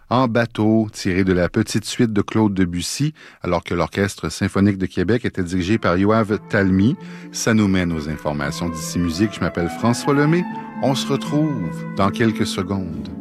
en bateau, tiré de la petite suite de Claude Debussy, alors que l'Orchestre symphonique de Québec était dirigé par Yoav Talmy. Ça nous mène aux informations d'Ici Musique. Je m'appelle François Lemay. On se retrouve dans quelques secondes.